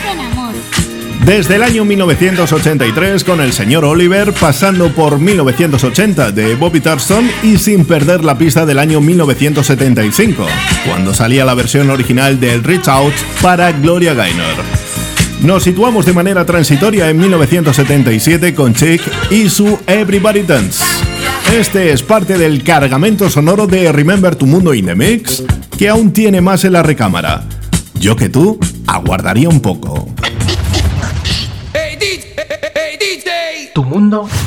en amor. Desde el año 1983 con el señor Oliver, pasando por 1980 de Bobby Thurston y sin perder la pista del año 1975, cuando salía la versión original del Reach Out para Gloria Gaynor. Nos situamos de manera transitoria en 1977 con Chic y su Everybody Dance. Este es parte del cargamento sonoro de Remember Tu Mundo in the Mix, que aún tiene más en la recámara. Yo que tú aguardaría un poco. Tu mundo